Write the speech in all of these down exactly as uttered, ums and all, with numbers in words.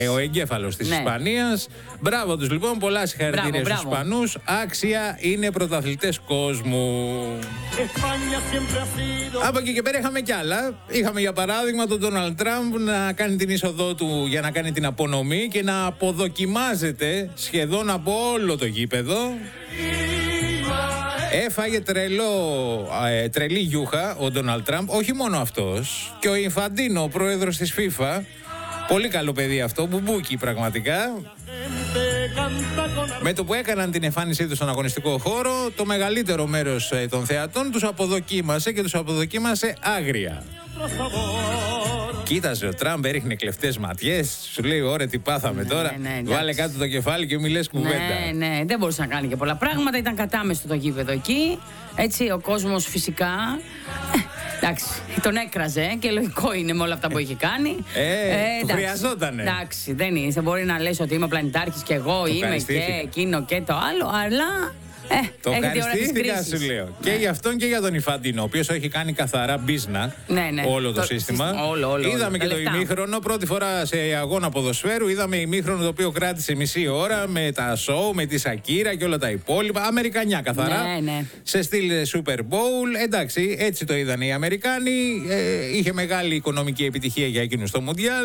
Ο εγκέφαλος της ναι. Ισπανίας. Μπράβο τους λοιπόν, πολλά συγχαρητήρια στους Ισπανούς. Άξια, είναι πρωταθλητές κόσμου. Από εκεί και πέρα είχαμε κι άλλα. Είχαμε για παράδειγμα τον Ντόναλντ Τραμπ να κάνει την είσοδό του για να κάνει την απονομή και να αποδοκιμάζεται σχεδόν από όλο το γήπεδο. Έφαγε τρελό, ε, τρελή γιούχα ο Ντόναλντ Τραμπ. Όχι μόνο αυτός, και ο Ινφαντίνο, ο πρόεδρος της FIFA. Πολύ καλό παιδί αυτό, μπουμπούκι πραγματικά. Με το που έκαναν την εμφάνισή του στον αγωνιστικό χώρο, το μεγαλύτερο μέρος των θεατών τους αποδοκίμασε και τους αποδοκίμασε άγρια. Κοίταζε ο Τραμπ, έριχνε κλεφτές ματιές, σου λέει: ωραία, τι πάθαμε ναι, τώρα. Ναι, ναι, βάλε κάτω το κεφάλι και μη λες κουβέντα. Ναι, ναι, δεν μπορούσε να κάνει και πολλά πράγματα. Ήταν κατάμεστο το γήπεδο εκεί. Έτσι, ο κόσμος φυσικά. Εντάξει, τον έκραζε και λογικό είναι με όλα αυτά που είχε κάνει. Ε, ε του χρειαζότανε. Εντάξει, δεν είναι. Δεν μπορεί να λες ότι είμαι πλανητάρχης και εγώ το είμαι και εκείνο και το άλλο, αλλά. Ε, το ευχαριστήθηκα, σου λέω. Ναι. Και για αυτόν και για τον Ινφαντίνο, ο οποίος έχει κάνει καθαρά μπίζνα ναι, ναι. όλο το, το σύστημα. σύστημα όλο, όλο, είδαμε όλο, και το ημίχρονο, πρώτη φορά σε αγώνα ποδοσφαίρου. Είδαμε ημίχρονο το οποίο κράτησε μισή ώρα με τα σοου, με τη Σακύρα και όλα τα υπόλοιπα. Αμερικανιά καθαρά. Ναι, ναι. Σε στυλ Super Bowl. Εντάξει, έτσι το είδαν οι Αμερικάνοι. Ε, είχε μεγάλη οικονομική επιτυχία για εκείνους στο Μουντιάλ.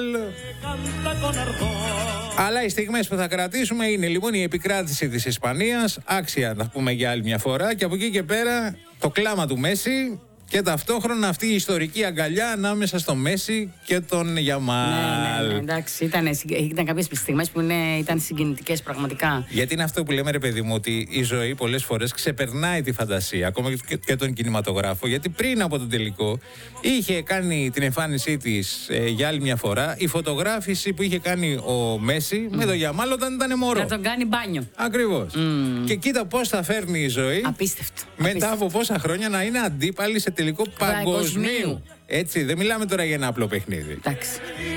Αλλά οι στιγμές που θα κρατήσουμε είναι λοιπόν η επικράτηση της Ισπανίας, άξια να πούμε για άλλη μια φορά, και από εκεί και πέρα το κλάμα του Μέση και ταυτόχρονα αυτή η ιστορική αγκαλιά ανάμεσα στο Μέση και τον Γιαμάλ. Ναι, ναι, ναι, εντάξει, ήταν, ήταν κάποιες στιγμές που είναι, ήταν συγκινητικές πραγματικά. Γιατί είναι αυτό που λέμε, ρε παιδί μου, ότι η ζωή πολλές φορές ξεπερνάει τη φαντασία, ακόμα και τον κινηματογράφο. Γιατί πριν από τον τελικό είχε κάνει την εμφάνισή της ε, για άλλη μια φορά η φωτογράφηση που είχε κάνει ο Μέση mm. με τον Γιαμάλ όταν ήταν μωρό. Να τον κάνει μπάνιο. Ακριβώς. Mm. Και κοίτα πώς θα φέρνει η ζωή. Απίστευτο. Μετά Απίστευτο. από πόσα χρόνια να είναι αντίπαλοι σε τελικό παγκοσμίου. Έτσι, δεν μιλάμε τώρα για ένα απλό παιχνίδι. Εντάξει.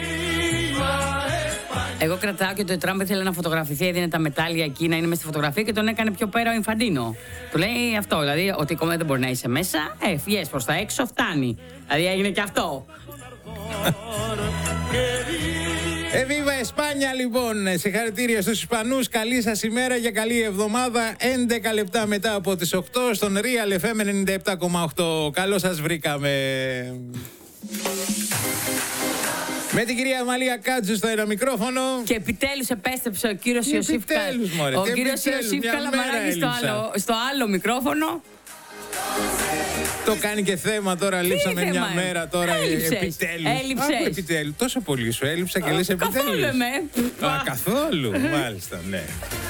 Εγώ κρατάω και το Τραμπ ήθελε να φωτογραφηθεί, έδινε τα μετάλλια εκεί να είναι μέσα στη φωτογραφία και τον έκανε πιο πέρα ο Ινφαντίνο. Του λέει αυτό, δηλαδή ότι ακόμα δεν μπορεί να είσαι μέσα, ε, φυγες προς τα έξω, φτάνει. Δηλαδή έγινε και αυτό. Εβίβα Εσπάνια λοιπόν, συγχαρητήρια στους Ισπανούς, καλή σας ημέρα και καλή εβδομάδα. έντεκα λεπτά μετά από τις οκτώ στον Real εφ εμ ενενήντα επτά κόμμα οκτώ. Καλώς σας βρήκαμε. Με την κυρία Μαλία Κάτζου στο ένα μικρόφωνο. Και επιτέλους επέστρεψε ο κύριος Ιωσήφ Καλαμαράκης. Ο κύριος Ιωσήφ Καλαμαράκης στο άλλο, στο άλλο μικρόφωνο. Το κάνει και θέμα τώρα, λείψαμε μια ε? μέρα τώρα. Επιτέλους. Έλειψες. Επιτέλους. Τόσο πολύ σου έλειψα και λες επιτέλους. Καθόλου εμέ. Α, καθόλου. Μάλιστα, ναι.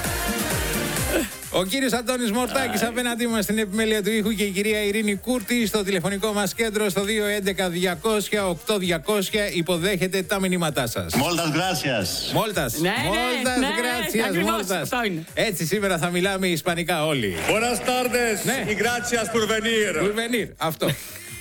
Ο κύριος Αντώνης Μορτάκης απέναντί μας στην επιμέλεια του ήχου και η κυρία Ειρήνη Κούρτη στο τηλεφωνικό μας κέντρο στο δύο έντεκα διακόσια οκτώ διακόσια υποδέχεται τα μηνύματά σας. Moltas gracias. Μόλτας. Ναι, Moltas ναι, gracias. ακριβώς, Moltas. αυτό είναι. Έτσι σήμερα θα μιλάμε ισπανικά όλοι. Buenas tardes Ναι. y gracias por venir. Por venir. Αυτό.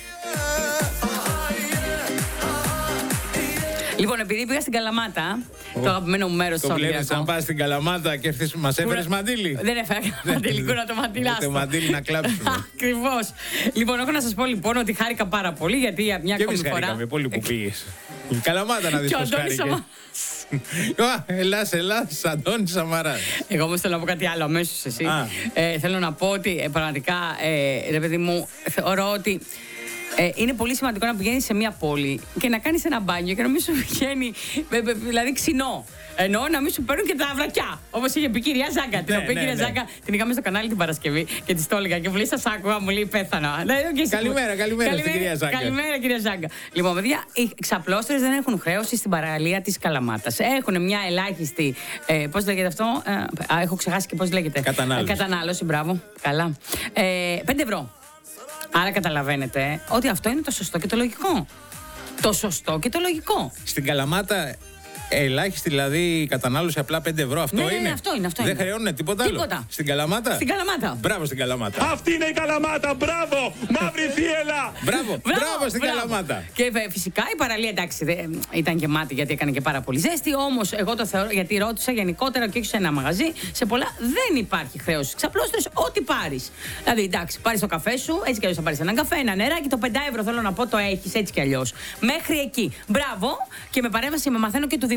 Λοιπόν, επειδή πήγα στην Καλαμάτα, oh. το αγαπημένο μου μέρος στο Ολυμπιακό. Το βλέπεις αν πας στην Καλαμάτα και έρθεις, μας έφερες μαντίλι. Δεν έφερα μαντίλι, κούρα το μαντιλάστο. Το μαντίλι να κλάψουμε. Ακριβώς. Λοιπόν, έχω να σας πω λοιπόν ότι χάρηκα πάρα πολύ γιατί για μια ακόμη φορά. Και εμείς χάρηκαμε πολύ που πήγες. Η Καλαμάτα να δεις πώς χάρηκες. Ελλάς, Ελλάς, Αντώνης Σαμαράς. Εγώ όμως θέλω να πω κάτι άλλο αμέσως εσύ. Ε, θέλω να πω ότι ε, πραγματικά, ε, ρε παιδί μου, θεωρώ ότι Ε, είναι πολύ σημαντικό να πηγαίνεις σε μια πόλη και να κάνεις ένα μπάνιο και να μην σου βγαίνει, δηλαδή ξινό. Ενώ να μην σου παίρνουν και τα βρακιά. Όπως είχε πει η κυρία Ζάγκα. Την οποία η κυρία Ζάγκα την είχαμε στο κανάλι την Παρασκευή και της το έλεγα και μου λέει: σας άκουγα, μου λέει πέθανα. Καλημέρα, καλημέρα στην κυρία Ζάγκα. Καλημέρα, κυρία Ζάγκα. Λοιπόν, παιδιά, οι ξαπλώστερες δεν έχουν χρέωση στην παραλία της Καλαμάτας. Έχουν μια ελάχιστη. Ε, πώς λέγεται αυτό, ε, α, έχω ξεχάσει και πώς λέγεται. Κατανάλωση. Ε, κατανάλωση, μπράβο. Καλά. Ε, πέντε ευρώ. Άρα καταλαβαίνετε ότι αυτό είναι το σωστό και το λογικό. Το σωστό και το λογικό. Στην Καλαμάτα ελάχιστη δηλαδή κατανάλωση απλά πέντε ευρώ, αυτό ναι, είναι. Ναι, αυτό είναι, αυτό Δεν είναι. χρεώνουν τίποτα άλλο. Τίποτα. Στην Καλαμάτα. Στην Καλαμάτα. Μπράβο στην Καλαμάτα. Αυτή είναι η Καλαμάτα, μπράβο! Μαύρη θύελα! Μπράβο, μπράβο, μπράβο στην μπράβο. Καλαμάτα. Και φυσικά η παραλία, εντάξει, δε, ήταν γεμάτη γιατί έκανε και πάρα πολύ ζέστη. Όμως εγώ το θεωρώ, γιατί ρώτησα γενικότερα και όχι σε ένα μαγαζί, σε πολλά δεν υπάρχει χρέωση. Ξαπλώστερες ό,τι πάρεις. Δηλαδή, εντάξει, πάρεις το καφέ σου, έτσι κι αλλιώς θα πάρεις έναν καφέ, ένα νεράκι, το πέντε ευρώ θέλω να πω το έχεις έτσι κι αλλιώς. Μέχρι εκεί. Μπράβο και με παρέμβαση με μαθαίνω και του Δημήτρη.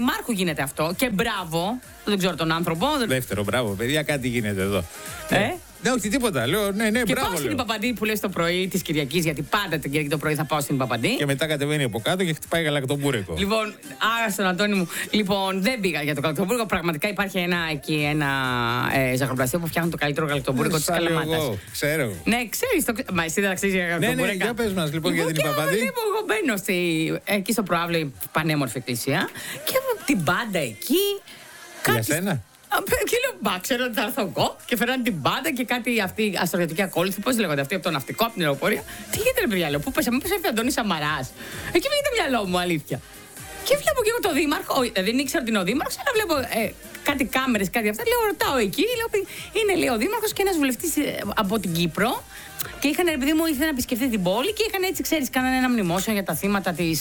δημάρχου γίνεται αυτό. Και μπράβο. Δεν ξέρω τον άνθρωπο. Δεύτερο, μπράβο, παιδιά, κάτι γίνεται εδώ. Ε? Ναι, όχι τίποτα. Λέω, ναι, ναι, και μπράβο. πάω στην Παπαντή που λες το πρωί τη Κυριακή, γιατί πάντα την Κυριακή το πρωί θα πάω στην Παπαντή. Και μετά κατεβαίνει από κάτω και χτυπάει γαλακτομπούρικο. Λοιπόν, άρα στον Αντώνη μου. Λοιπόν, δεν πήγα για το γαλακτομπούρικο. Πραγματικά υπάρχει ένα, εκεί, ένα ε, ζαχαροπλαστείο που φτιάχνει το καλύτερο γαλακτομπούρικο τη Καλαμάτα. Εγώ, ξέρω. Ναι, ξέρει. Το... Μα εσύ δεν ξέρει για γαλακτομπούρικο. Ναι, ναι, για πες μας λοιπόν για την Παπαντή. Εγώ, εγώ μπαίνω στη, εκεί στο προάβλιο, πανέμορφη εκκλησία και την πάντα εκεί. Για σένα. Και λέω, μπα, ξέρω ότι θα έρθω εγώ και φέραν την μπάντα και κάτι αυτή αστρογετική ακόλουθη. Πώς λέγονται αυτοί από το ναυτικό, από την αεροπορία. Τι γίνεται, ρε παιδιά, λέω, πού πέσαμε, πώς έρθει ο Αντώνης Σαμαράς. Εκεί πήγε το μυαλό μου, αλήθεια. Και βλέπω και εγώ τον Δήμαρχο, δεν ήξερα ότι είναι ο Δήμαρχος, αλλά βλέπω ε, κάτι κάμερες, κάτι αυτά. Λέω, ρωτάω εκεί, λέω, είναι λέει ο Δήμαρχος και ένας βουλευτής από την Κύπρο. Και είχαν, επειδή μου ήθελε να επισκεφτεί την πόλη και είχαν έτσι, ξέρεις, κάνανε ένα μνημόσυνο για τα θύματα της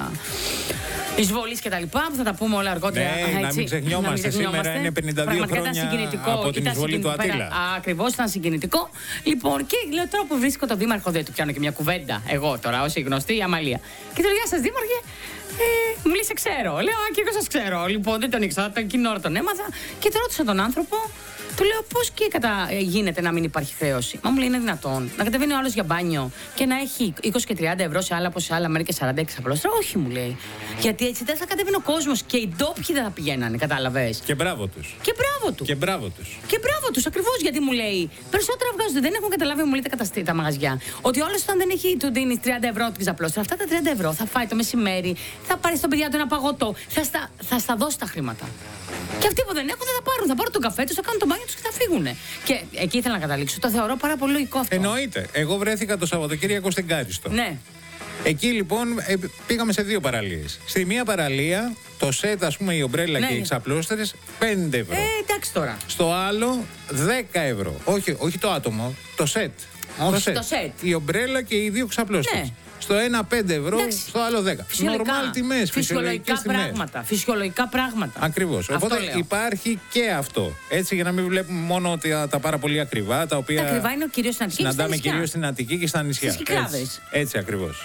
εισβολής και τα λοιπά, που θα τα πούμε όλα αργότερα. Ναι, έτσι, να μην ξεχνιόμαστε. Σήμερα είναι πενήντα δύο χρόνια από την εισβολή του Αττήλα. Ακριβώς, ήταν συγκινητικό. Λοιπόν, και λέω τώρα που βρίσκω τον Δήμαρχο, δεν του πιάνω και μια κουβέντα. Εγώ τώρα, ως η γνωστή η Αμαλία. Και του λέω, γεια σας, Δήμαρχε. Ε, μου λέει, σε ξέρω. Λέω, α, και εγώ σας ξέρω. Λοιπόν, δεν τον ήξερα, εκείνη ώρα τον έμαθα. Και τον ρώτησα τον άνθρωπο. Του λέω πώς και κατα... γίνεται να μην υπάρχει χρέωση. Μα μου λέει είναι δυνατόν να κατεβαίνει ο άλλος για μπάνιο και να έχει είκοσι και τριάντα ευρώ σε άλλα από σε άλλα μέρη και σαράντα έξι απλώστρα. Όχι, μου λέει. Γιατί έτσι δεν θα κατέβαινε ο κόσμος και οι ντόπιοι δεν θα πηγαίνανε, κατάλαβες. Και μπράβο τους. Και μπράβο του. Και μπράβο τους. Και μπράβο τους, ακριβώς γιατί μου λέει. Περισσότερα βγάζονται. Δεν έχουν καταλάβει, μου λέει τα καταστή, τα μαγαζιά. Ότι όλος όταν δεν έχει του δίνει τριάντα ευρώ την ξαπλώστρα, αυτά τα τριάντα ευρώ θα φάει το μεσημέρι, θα πάρει στον παιδιά του ένα παγωτό, θα στα, θα στα δώσει τα χρήματα. Και αυτοί που δεν έχουν δεν θα πάρουν. Θα πάρουν τον καφέ τους, θα κάνουν το μπάνιο τους και θα φύγουν. Και εκεί ήθελα να καταλήξω. Το θεωρώ πάρα πολύ λογικό αυτό. Εννοείται. Εγώ βρέθηκα το Σαββατοκύριακο στην Κάριστο. Ναι. Εκεί λοιπόν ε, πήγαμε σε δύο παραλίες. Στη μία παραλία το σετ, ας πούμε, η ομπρέλα ναι, και οι ξαπλώστερες πέντε ευρώ. Ε, εντάξει τώρα. Στο άλλο δέκα ευρώ. Όχι, όχι το άτομο, το σετ. Το σετ. Το σετ. Η ομπρέλα και οι δύο ξαπλώστερες. Ναι. Στο ένα πέντε ευρώ, εντάξει, στο άλλο δέκα. Νορμάλ τιμές, φυσιολογικές τιμές. Πράγματα, φυσιολογικά πράγματα. Ακριβώς. Οπότε λέω. Υπάρχει και αυτό. Έτσι για να μην βλέπουμε μόνο τα, τα πάρα πολύ ακριβά, τα οποία τα ακριβά είναι κυρίως στην Αττική. Συναντάμε κυρίως στην Αττική και στα νησιά. Στις Κυκλάδες. Έτσι, έτσι ακριβώς.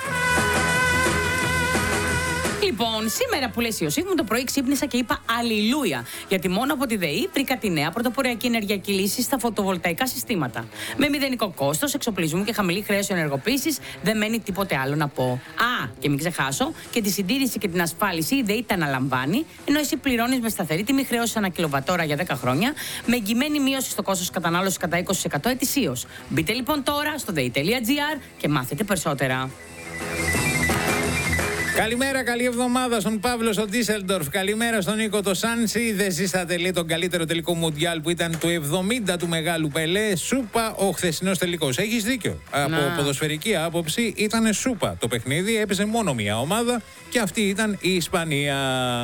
Λοιπόν, σήμερα που λες Ιωσήφ μου το πρωί ξύπνησα και είπα αλληλούια. Γιατί μόνο από τη ΔΕΗ βρήκα τη νέα πρωτοποριακή ενεργειακή λύση στα φωτοβολταϊκά συστήματα. Με μηδενικό κόστος, εξοπλισμού και χαμηλή χρέωση ενεργοποίησης, δεν μένει τίποτε άλλο να πω. Α, και μην ξεχάσω, και τη συντήρηση και την ασφάλιση η ΔΕΗ τα αναλαμβάνει, ενώ εσύ πληρώνεις με σταθερή τιμή χρέωση ανά κιλοβατόρα για δέκα χρόνια, με εγγυημένη μείωση στο κόστος κατανάλωσης κατά είκοσι τοις εκατό ετησίως. Μπείτε λοιπόν τώρα στο dei τελεία gr και μάθετε περισσότερα. Καλημέρα, καλή εβδομάδα στον Παύλο στον Ντίσελντορφ. Καλημέρα στον Νίκο το Σάνσι. Δεν ζήσατε, λέει, τον καλύτερο τελικό Μουντιάλ που ήταν του εβδομήντα του μεγάλου Πελέ. Σούπα ο χθεσινός τελικός. Έχεις δίκιο. Να. Από ποδοσφαιρική άποψη ήταν σούπα το παιχνίδι. Έπαιζε μόνο μία ομάδα και αυτή ήταν η Ισπανία.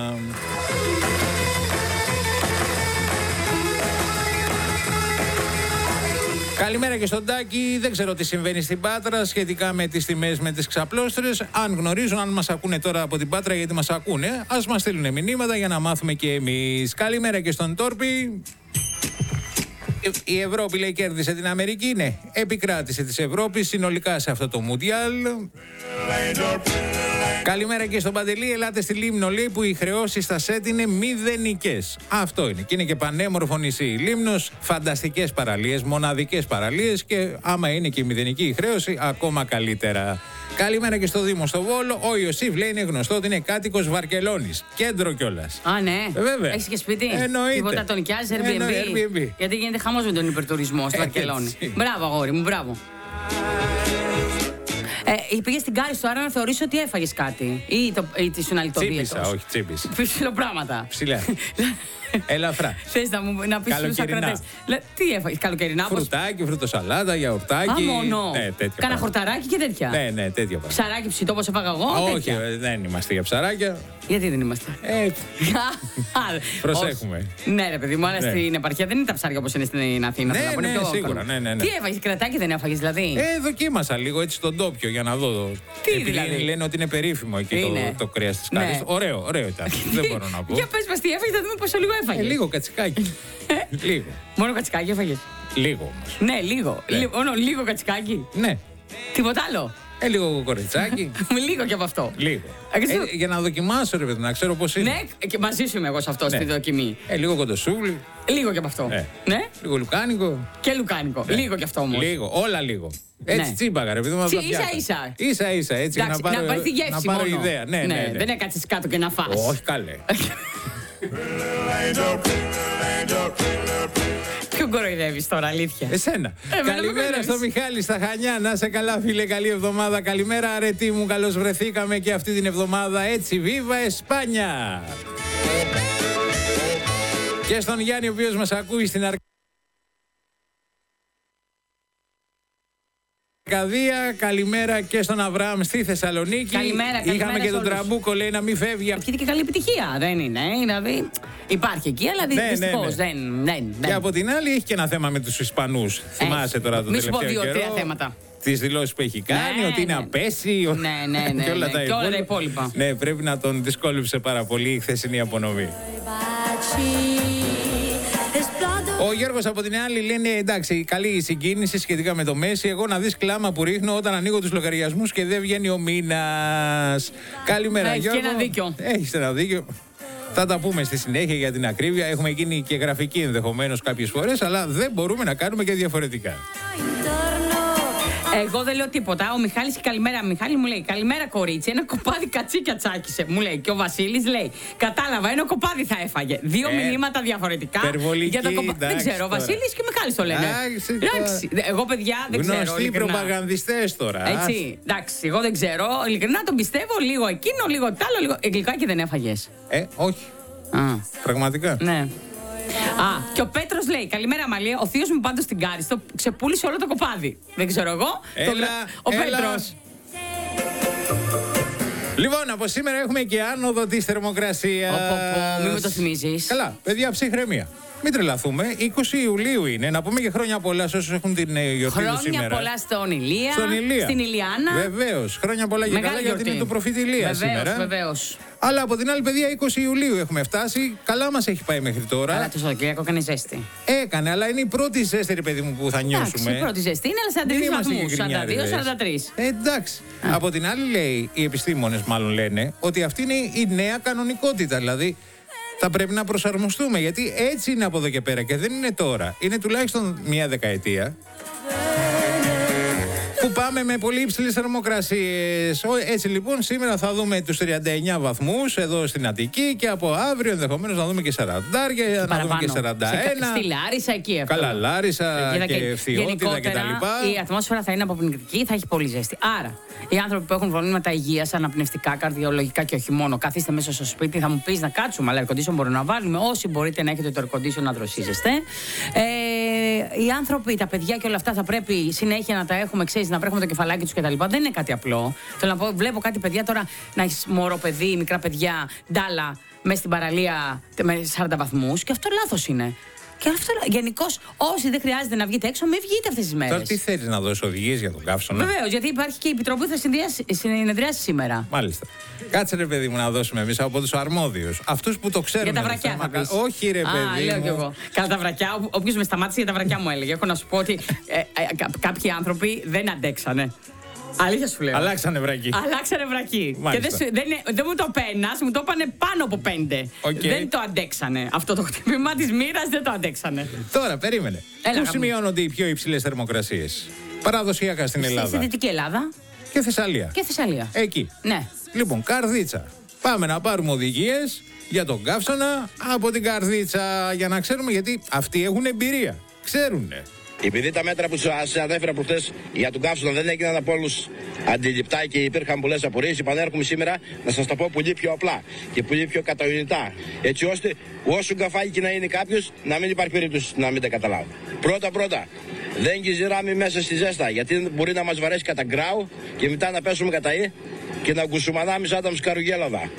Καλημέρα και στον Τάκη. Δεν ξέρω τι συμβαίνει στην Πάτρα σχετικά με τις τιμές με τις ξαπλώστρες. Αν γνωρίζουν, αν μας ακούνε τώρα από την Πάτρα, γιατί μας ακούνε, ας μας στείλουν μηνύματα για να μάθουμε και εμείς. Καλημέρα και στον Τόρπι. Η Ευρώπη, λέει, κέρδισε την Αμερική. Ναι, επικράτησε της Ευρώπης συνολικά σε αυτό το Μουντιάλ. Καλημέρα και στον Παντελή. Ελάτε στη Λίμνο, λέει, που οι χρεώσεις στα σετ είναι μηδενικές. Αυτό είναι. Και είναι και πανέμορφο νησί. Λίμνος, φανταστικές παραλίες, μοναδικές παραλίες. Και άμα είναι και η μηδενική η χρέωση, ακόμα καλύτερα. Καλημέρα και στο Δήμο στο Βόλο. Ο Ιωσήφ, λέει, είναι γνωστό ότι είναι κάτοικος Βαρκελόνης. Κέντρο κιόλας. Α, ναι. Ε, βέβαια. Έχεις και σπίτι. Εννοείται. Τίποτα τον νοικιάζει, Airbnb. Airbnb. Γιατί γίνεται χαμός με τον υπερτουρισμό στη Βαρκελόνη. Μπράβο, αγόρι μου, μπράβο. Ε, πήγε στην Κάριστο, άρα να θεωρήσω ότι έφαγες κάτι. Ή, το, ή τη συναλυτοδίαιτος. Τσίπησα, όχι τσίπησα. Ψιλοπράγματα. Ψηλά. Ελαφρά. Θες να, μου, να πεις στους ακρατές. Τι έφαγες, καλοκαιρινά. Φρουτάκι, φρουτοσαλάτα, γιαουρτάκι. Α, μόνο. Ναι, τέτοια. Κάνα χορταράκι και τέτοια. Ναι, ναι, τέτοια πράγματα. Ψαράκι ψητό όπως έφαγα εγώ. Όχι, δεν είμαστε για ψαράκια. Γιατί δεν είμαστε. Ε, προσέχουμε. Ναι, ρε παιδί μου, αλλά ναι. Στην επαρχία δεν είναι τα ψάρια όπως είναι στην Αθήνα. Ναι, ναι, ναι, σίγουρα. Ναι, ναι, ναι. Τι έφαγες, κρατάκι δεν έφαγες δηλαδή. Ε, δοκίμασα λίγο έτσι τον τόπιο για να δω. Τι επειδή δηλαδή. Λένε ότι είναι περίφημο εκεί το, το κρέας της Κάριστος. Ναι. Ωραίο, ωραίο ήταν. Δεν μπορώ να πω. Για πες μας τι έφαγες, θα δούμε πόσο λίγο έφαγες. Ε, λίγο κατσικάκι. Λίγο. Μόνο κατσικάκι έφαγες. Λίγο όμως. Ναι, λίγο. Ναι. Λίγο, λίγο κατσικάκι. Ναι. Τίποτα άλλο. Ε, λίγο κοκορετσάκι. Λίγο και από αυτό. Λίγο. Ε, για να δοκιμάσω, ρε παιδί, να ξέρω πώς είναι. Ναι, και μαζί σου είμαι εγώ σε αυτό, ναι. Στη δοκιμή. Ε, λίγο κοντοσούβλι. Λίγο και από αυτό. Ε. Ναι. Λίγο λουκάνικο. Και λουκάνικο. Ναι. Λίγο και αυτό όμως. Λίγο, όλα λίγο. Έτσι ναι. Τσίμπαγα, ρε παιδί μου. Ίσα ίσα. Ίσα ίσα, έτσι. Εντάξει, να, πάρω, να πάρει τη γεύση να πάρω μόνο. Ιδέα. Ναι, ναι, ναι, ναι. Δεν έκατσεις κάτω και να φας. Όχι, καλέ. Ποιον κοροϊδεύεις τώρα, αλήθεια? Εσένα. Ε, Καλημέρα στο Μιχάλη στα Χανιά. Να σε καλά, φίλε. Καλή εβδομάδα. Καλημέρα, αρετή μου. Καλώς βρεθήκαμε και αυτή την εβδομάδα. Έτσι, βίβα Εσπάνια. Και στον Γιάννη, ο οποίος μας ακούει στην Αρκαδία. Καλημέρα και στον Αβραάμ στη Θεσσαλονίκη. Καλημέρα, καλημέρα. Είχαμε και τον Τραμπούκο, λέει, να μην φεύγει. Έχει και καλή επιτυχία, δεν είναι. Δηλαδή υπάρχει εκεί, αλλά ναι, δυστυχώς ναι, ναι. δεν, δεν, δεν. Και από την άλλη έχει και ένα θέμα με τους Ισπανούς. Θυμάσαι τώρα το τελευταίο καιρό. Μη σου πω δύο-τρία θέματα. Τις δηλώσεις που έχει κάνει, ναι, ότι είναι ναι. απέσιο. Ναι, ναι, ναι. Και όλα, ναι, τα, και όλα τα υπόλοιπα. Ναι, πρέπει να τον δυσκόλυψε πάρα πολύ η χθεσινή απονομή. Ο Γιώργος από την άλλη λένε εντάξει, καλή συγκίνηση σχετικά με το Μέση. Εγώ να δεις κλάμα που ρίχνω όταν ανοίγω τους λογαριασμούς και δεν βγαίνει ο μήνας. Καλημέρα, Έχεις Γιώργο. Έχεις ένα δίκιο. Έχεις ένα δίκιο. Θα τα πούμε στη συνέχεια για την ακρίβεια. Έχουμε γίνει και γραφικοί ενδεχομένως κάποιες φορές, αλλά δεν μπορούμε να κάνουμε και διαφορετικά. Εγώ δεν λέω τίποτα. Ο Μιχάλης, καλημέρα, Μιχάλη μου λέει: καλημέρα, κορίτσι. Ένα κοπάδι κατσίκια τσάκισε. Μου λέει. Και ο Βασίλης λέει: κατάλαβα, ένα κοπάδι θα έφαγε. Δύο ε, μηνύματα διαφορετικά. Για το κοπα... Δεν ξέρω, ο Βασίλης και ο Μιχάλης το λένε. Εντάξει, εγώ, παιδιά, δεν ξέρω. Γνωστοί προπαγανδιστές τώρα. Έτσι. Εντάξει, εγώ δεν ξέρω. Ειλικρινά τον πιστεύω λίγο εκείνο, λίγο τ' άλλο, λίγο. Γλυκάκι δεν έφαγες? Ε, όχι. Α. Πραγματικά. Ναι. Α, και ο Πέτρος λέει: καλημέρα, Μαλία. Ο θείος μου πάντως στην Κάριστο ξεπούλησε όλο το κοπάδι. Δεν ξέρω εγώ. Έλα, το... Ο έλα. Πέτρος. Λοιπόν, από σήμερα έχουμε και άνοδο της θερμοκρασίας. Μην με το θυμίζεις. Καλά, παιδιά, ψυχραιμία. Μην τρελαθούμε. είκοσι Ιουλίου είναι. Να πούμε και χρόνια πολλά σε όσους έχουν την γιορτή του σήμερα. Χρόνια πολλά στον Ηλία. Στον Ηλία. Στην Ηλιάνα. Βεβαίως. Χρόνια πολλά και καλά γιατί είναι του προφήτη Ηλία σήμερα. Βεβαίως. Αλλά από την άλλη, παιδιά, είκοσι Ιουλίου έχουμε φτάσει. Καλά μας έχει πάει μέχρι τώρα. Αλλά το Σαββατοκύριακο έκανε ζέστη. Έκανε, αλλά είναι η πρώτη ζέστη, ρε παιδί μου, που θα νιώσουμε. Εντάξει, η πρώτη ζέστη είναι, αλλά σαράντα τρεις βαθμούς. σαράντα δύο σαράντα τρεις. Ε, εντάξει. Α. Από την άλλη, λέει, οι επιστήμονες μάλλον λένε ότι αυτή είναι η νέα κανονικότητα. Δηλαδή, θα πρέπει να προσαρμοστούμε, γιατί έτσι είναι από εδώ και πέρα και δεν είναι τώρα. Είναι τουλάχιστον μία δεκαετία που πάμε με πολύ υψηλές θερμοκρασίες. Έτσι λοιπόν σήμερα θα δούμε τους τριάντα εννιά βαθμούς εδώ στην Αττική και από αύριο ενδεχομένως να δούμε και σαράντα, και να δούμε και σαράντα ένα. Στη Λάρισα εκεί αυτό. Καλά, Λάρισα και, και Ευθυότητα κτλ. Η ατμόσφαιρα θα είναι αποπνικτική, θα έχει πολύ ζέστη. Άρα, οι άνθρωποι που έχουν προβλήματα υγείας, αναπνευστικά, καρδιολογικά και όχι μόνο, καθίστε μέσα στο σπίτι, θα μου πεις να κάτσουμε, αλλά air condition μπορούμε να βάλουμε. Όσοι μπορείτε να έχετε το air condition να δροσίζεστε. Ε, οι άνθρωποι, τα παιδιά και όλα αυτά θα πρέπει συνέχεια να τα έχουμε, ξέρεις, να βρέχουμε το κεφαλάκι τους κτλ. Δεν είναι κάτι απλό. Θέλω να πω, βλέπω κάτι παιδιά τώρα να έχει μωρό παιδί, μικρά παιδιά, ντάλα, μέσα στην παραλία με σαράντα βαθμούς και αυτό λάθος είναι. Και αυτό γενικώς, όσοι δεν χρειάζεται να βγείτε έξω, μην βγείτε αυτές τις μέρες. Τώρα τι θέλεις να δώσεις οδηγίες για τον καύσωνα? Βεβαίως, γιατί υπάρχει και η επιτροπή που θα συνεδριάσει σήμερα. Μάλιστα. Κάτσε ρε παιδί μου να δώσουμε εμείς από τους αρμόδιους. Αυτούς που το ξέρουν. Για τα βρακιά θα πεις. Όχι ρε παιδί. Α, λέω μου. κι εγώ. Καλά τα βρακιά, όποιος με σταμάτησε για τα βρακιά μου έλεγε. Έχω να σου πω ότι ε, ε, κάποιοι άνθρωποι δεν αντέξανε. Αλήθεια σου λέω. Αλλάξανε βρακί. Αλλάξανε βρακί. Και δεν, δεν, δεν μου το πένας, μου το είπανε πάνω από πέντε. Okay. Δεν το αντέξανε. Αυτό το χτυπήμα της μοίρας δεν το αντέξανε. Τώρα, περίμενε. Πού σημειώνονται οι πιο υψηλές θερμοκρασίες? Παραδοσιακά στην Ελλάδα. Στη Δυτική Ελλάδα. Και Θεσσαλία. Και Θεσσαλία. Εκεί. Ναι. Λοιπόν, Καρδίτσα. Πάμε να πάρουμε οδηγίες για τον καύσωνα από την Καρδίτσα για να ξέρουμε, γιατί αυτοί έχουν εμπειρία. Ξέρουνε. Επειδή τα μέτρα που σας ανέφερα προχθές για τον καύσωνα δεν έγιναν από όλους αντιληπτά και υπήρχαν πολλές απορίες, επανέρχομαι σήμερα να σας τα πω πολύ πιο απλά και πολύ πιο κατανοητά. Έτσι ώστε όσο γκαφάκι και να είναι κάποιος, να μην υπάρχει περίπτωση να μην τα καταλάβει. Πρώτα-πρώτα, δεν κυζηράμε μέσα στη ζέστα, γιατί μπορεί να μας βαρέσει κατά γκράου και μετά να πέσουμε κατά ή και να γκουσουμανάμε σαν τα μσκαρουγέλαδα.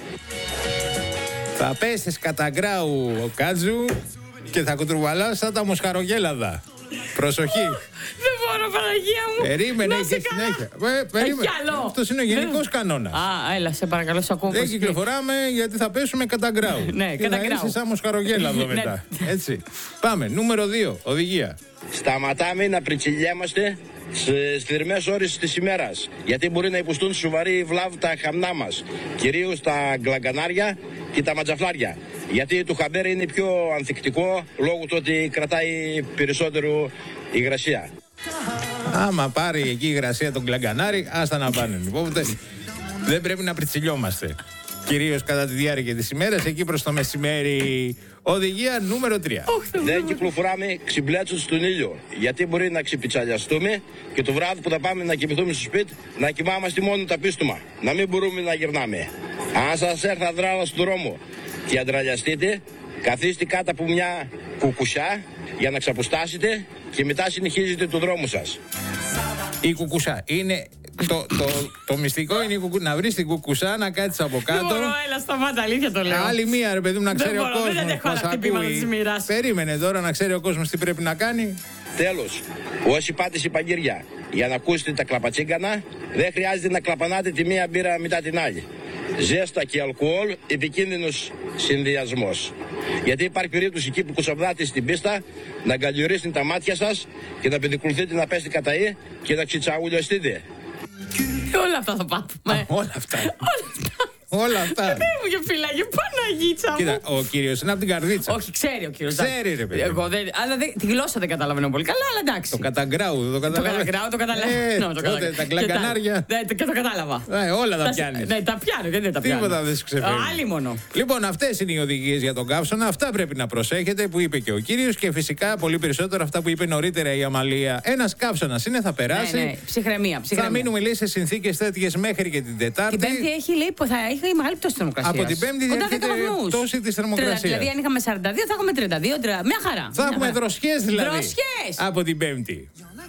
Θα πέσεις κατά γκράου ο Κάτζου και θα κουτρουβαλάς σαν τα μοσχαρογέλαδα. Προσοχή. Δεν μπορώ, Παναγία μου. Περίμενε και συνέχεια. Ε, περίμενε. Αυτός είναι ο γενικός κανόνας. Α, έλα, σε παρακαλώ, σε ακούω. Δεν κυκλοφοράμε γιατί θα πέσουμε κατά γκράου. Ναι, κατά γκράου. Θα είσαι σαν μοσχαρογέλαδο μετά. Έτσι. Πάμε. Νούμερο δύο. Οδηγία. Σταματάμε να πριτσιλιέμαστε στις θερμές ώρες της ημέρας, γιατί μπορεί να υποστούν σοβαρή βλάβη τα χαμνά μας, κυρίως τα γκλαγκανάρια και τα ματζαφλάρια. Γιατί το χαμπέρι είναι πιο ανθεκτικό λόγω του ότι κρατάει περισσότερο υγρασία. Άμα πάρει εκεί η υγρασία τον γκλαγκανάρι, άστα να πάνε. Λοιπόν, δεν πρέπει να πριτσιλιόμαστε. Κυρίως κατά τη διάρκεια της ημέρας, εκεί προς το μεσημέρι. Οδηγία νούμερο τρία. Δεν κυκλοφοράμε ξυμπλέτσους στον ήλιο, γιατί μπορεί να ξυπιτσαλιαστούμε και το βράδυ που θα πάμε να κοιμηθούμε στο σπίτι να κοιμάμαστε μόνο τα πίστομα, να μην μπορούμε να γυρνάμε. Αν σας έρθει αδράλα στον δρόμο και αντραλιαστείτε, καθίστε κάτω από μια κουκουσιά για να ξαποστάσετε και μετά συνεχίζετε το δρόμο σας. Η κουκουσιά είναι... Το, το, το μυστικό είναι κουκου... να βρεις την κουκουσά, να κάτσεις από κάτω. Δεν μπορώ, έλα σταμάτα, αλήθεια το λέω. Άλλη μία ρε παιδί μου, να ξέρει δεν ο κόσμος. Δεν αντέχω άλλα χτυπήματα της μοίρας. Περίμενε τώρα να ξέρει ο κόσμος τι πρέπει να κάνει. Τέλος, όσοι πάτε σε παγγύρια για να ακούσετε τα κλαπατσίγκανα, δεν χρειάζεται να κλαπανάτε τη μία μπύρα μετά την άλλη. Ζέστα και αλκοόλ, επικίνδυνος συνδυασμός. Γιατί υπάρχει περίπτωση εκεί που κουσαμπλάτε στην πίστα να γκαλιορίσετε τα μάτια σας και να πεντικουλθείτε να πέσετε κατά ή και να ξιτσαουλιαστείτε. Όλα αυτά θα πάθουμε. Α, όλα αυτά. Όλα αυτά. Όλα αυτά. Δεν μου και φυλάγε, Παναγίτσα μου. Κοίτα, ο κύριος είναι από την καρδίτσα. Όχι, ξέρει ο κύριος. Ξέρει, ρε παιδί. Εγώ δεν, αλλά δεν, τη γλώσσα δεν καταλαβαίνω πολύ καλά, αλλά εντάξει. Το καταγκράου, δεν το καταλαβαίνω. Το καταγκράου, το καταλαβαίνω. Ε, τα γκλαγκανάρια. Και, και το κατάλαβα. Ε, όλα τα πιάνει. Ναι, τα πιάνω και δεν τα πιάνω. Τίποτα δεν σου ξεφεύγει. Άλλη μόνο. Λοιπόν, αυτές είναι οι οδηγίες για τον καύσωνα. Αυτά πρέπει να προσέχετε που είπε και ο κύριος και φυσικά πολύ περισσότερο αυτά που είπε νωρίτερα η Αμαλία. Ένας καύσωνας είναι, θα περάσει. Ναι, ναι. Ψυχραιμία, ψυχραιμία. Θα μείνουμε λέει σε συνθήκες τέτοιες μέχρι και την Τετάρτη. Την Πέμπτη έχει λέει που θα έχει μεγάλη πτώση θερμοκρασίας. Από την Πέμπτη διέρχεται πτώση της θερμοκρασίας. Δηλαδή, αν είχαμε σαράντα δύο, θα έχουμε τριάντα δύο. Μια χαρά. Θα έχουμε δροσιές δηλαδή. Δροσιές. Από την Πέμπτη.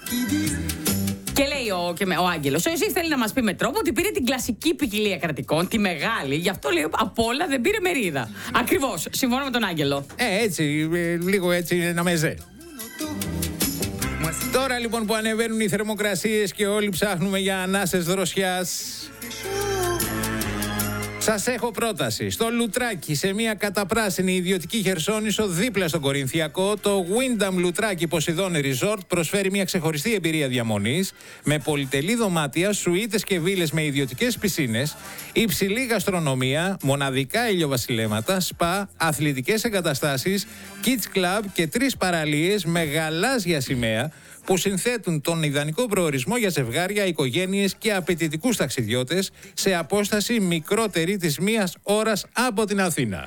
Και λέει ο, και με, ο Άγγελος, ο Ιωσήφ θέλει να μας πει με τρόπο ότι πήρε την κλασική ποικιλία κρατικών, τη μεγάλη, γι' αυτό λέει από όλα δεν πήρε μερίδα. Ακριβώς, συμφωνώ με τον Άγγελο. Ε, έτσι, ε, λίγο έτσι είναι ένα μεζέ. Τώρα λοιπόν που ανεβαίνουν οι θερμοκρασίες και όλοι ψάχνουμε για ανάσες δροσιάς, σας έχω πρόταση. Στο Λουτράκι, σε μια καταπράσινη ιδιωτική χερσόνησο δίπλα στον Κορινθιακό, το Wyndham Λουτράκι Ποσειδών Resort προσφέρει μια ξεχωριστή εμπειρία διαμονής με πολυτελή δωμάτια, σουίτες και βίλες με ιδιωτικές πισίνες, υψηλή γαστρονομία, μοναδικά ηλιοβασιλέματα, σπα, αθλητικές εγκαταστάσεις, kids club και τρεις παραλίες με γαλάζια σημαία που συνθέτουν τον ιδανικό προορισμό για ζευγάρια, οικογένειες και απαιτητικούς ταξιδιώτες σε απόσταση μικρότερη της μίας ώρας από την Αθήνα.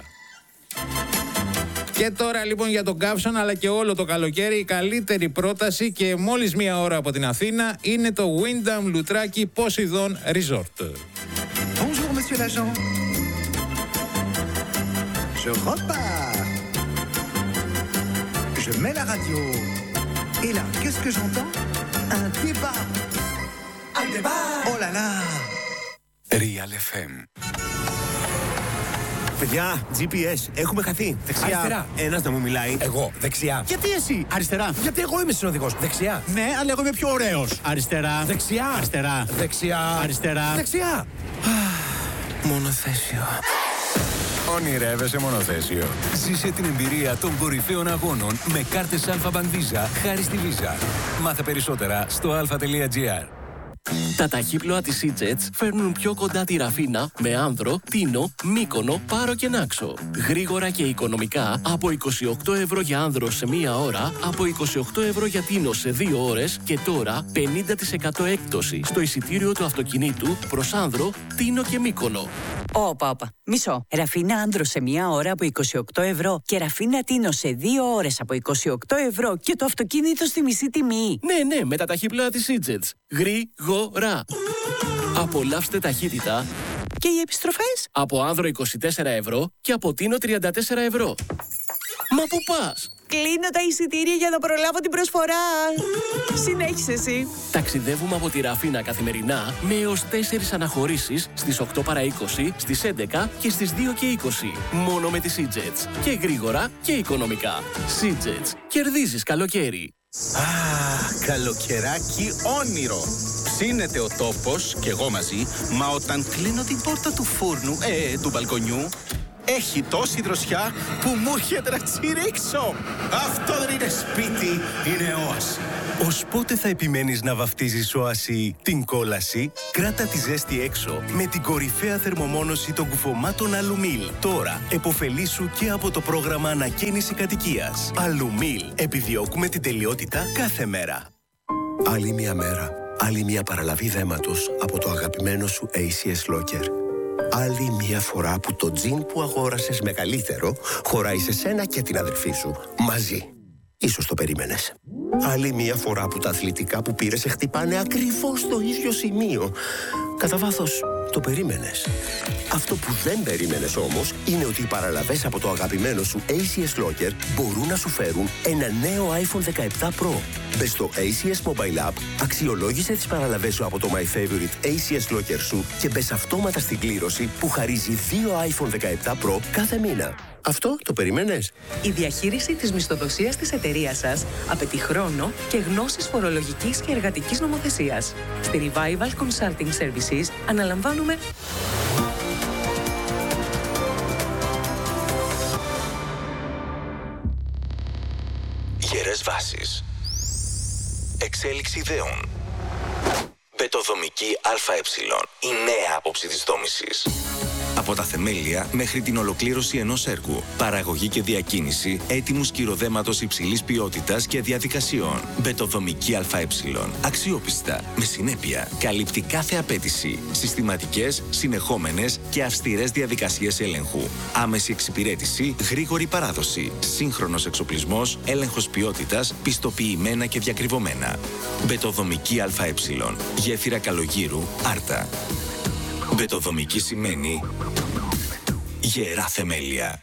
Και τώρα λοιπόν για τον καύσωνα αλλά και όλο το καλοκαίρι η καλύτερη πρόταση και μόλις μία ώρα από την Αθήνα είναι το Wyndham Λουτράκι Ποσειδών Resort. Bonjour monsieur l'agent. Je repars. Je mets la radio. Et là, qu'est-ce que j'entends? Un débat. Un débat. Oh là là. Real εφ εμ. Παιδιά, τζι πι ες, έχουμε χαθεί. Δεξιά. Αριστερά. Ένας να μου μιλάει. Εγώ, δεξιά. Γιατί εσύ? Αριστερά. Γιατί εγώ είμαι συνοδηγός. Δεξιά. Ναι, αλλά εγώ είμαι πιο ωραίος. Αριστερά. Δεξιά. Αριστερά. Δεξιά. Αριστερά. Δεξιά. Μονοθέσιο. Ονειρεύεσαι μονοθέσιο. Ζήσε την εμπειρία των κορυφαίων αγώνων με κάρτες Alpha Bank Visa χάρη στη Visa. Μάθε περισσότερα στο αλφα τελεία τζι άρ. Τα ταχύπλοα της Sea-Jets φέρνουν πιο κοντά τη Ραφίνα με Άνδρο, Τίνο, Μύκονο, Πάρο και Νάξο. Γρήγορα και οικονομικά από είκοσι οκτώ ευρώ για Άνδρο σε μία ώρα, από είκοσι οκτώ ευρώ για Τίνο σε δύο ώρες και τώρα πενήντα τοις εκατό έκπτωση στο εισιτήριο του αυτοκινήτου προς Άνδρο, Τίνο και Μύκονο. Όπα, όπα. Μισό. Ραφίνα Άνδρο σε μία ώρα από είκοσι οκτώ ευρώ και Ραφίνα Τίνο σε δύο ώρες από είκοσι οκτώ ευρώ και το αυτοκίνητο στη μισή τιμή. Ναι, ναι, με τα ταχύπλοα της Sea-Jets. Γρήγορα. Απολαύστε ταχύτητα. Και οι επιστροφές? Από Άνδρο είκοσι τέσσερα ευρώ και από Τίνο τριάντα τέσσερα ευρώ. Μα πού πας? Κλείνω τα εισιτήρια για να προλάβω την προσφορά. Συνέχισε εσύ. Ταξιδεύουμε από τη Ραφίνα καθημερινά με έως τέσσερις αναχωρήσεις στις οκτώ παρά είκοσι, στις έντεκα και στις δύο και είκοσι. Μόνο με τη Sea-Jets. Και γρήγορα και οικονομικά. Sea-Jets. Κερδίζεις καλοκαίρι. Α, καλοκαιράκι όνειρο. Ψήνεται ο τόπος και εγώ μαζί, μα όταν κλείνω την πόρτα του φούρνου, ε, του μπαλκονιού, έχει τόση δροσιά που μου έρχεται να τσιρίξω. Αυτό δεν είναι σπίτι, είναι όαση. Ως πότε θα επιμένεις να βαφτίζεις όαση την κόλαση? Κράτα τη ζέστη έξω με την κορυφαία θερμομόνωση των κουφωμάτων Αλουμίλ. Τώρα εποφελήσου και από το πρόγραμμα ανακαίνιση κατοικίας. Αλουμίλ. Επιδιώκουμε την τελειότητα κάθε μέρα. Άλλη μια μέρα, άλλη μια παραλαβή δέματος από το αγαπημένο σου έι σι ες Locker. Άλλη μια φορά που το τζιν που αγόρασες μεγαλύτερο χωράει σε σένα και την αδερφή σου μαζί. Ίσως το περίμενες. Άλλη μια φορά που τα αθλητικά που πήρες σε χτυπάνε ακριβώς στο ίδιο σημείο. Κατά βάθος, το περίμενες. Αυτό που δεν περίμενες όμως είναι ότι οι παραλαβές από το αγαπημένο σου έι σι ες Locker μπορούν να σου φέρουν ένα νέο άιφον δεκαεπτά Pro. Μπες στο έι σι ες Mobile App, αξιολόγησε τις παραλαβές σου από το My Favorite έι σι ες Locker σου και μπες αυτόματα στην κλήρωση που χαρίζει δύο άιφον δεκαεπτά Pro κάθε μήνα. Αυτό το περίμενες? Η διαχείριση της μισθοδοσίας της εταιρείας σας απαιτεί χρόνο και γνώσεις φορολογικής και εργατικής νομοθεσίας. Στη Revival Consulting Services αναλαμβάνουμε... Γερές βάσεις. Εξέλιξη ιδεών. Μπετοδομική ΑΕ. Η νέα άποψη της δόμησης. Από τα θεμέλια μέχρι την ολοκλήρωση ενός έργου. Παραγωγή και διακίνηση έτοιμου σκυροδέματος υψηλής ποιότητας και διαδικασιών. Μπετοδομική ΑΕ. Αξιόπιστα, με συνέπεια, καλύπτει κάθε απέτηση. Συστηματικές, συνεχόμενες και αυστηρές διαδικασίες έλεγχου. Άμεση εξυπηρέτηση, γρήγορη παράδοση. Σύγχρονος εξοπλισμός, έλεγχος ποιότητας, πιστοποιημένα και διακριβωμένα. Μπετοδομική ΑΕ. Γέφυρα Καλογύρου, Άρτα. Μπετοδομική σημαίνει γερά θεμέλια.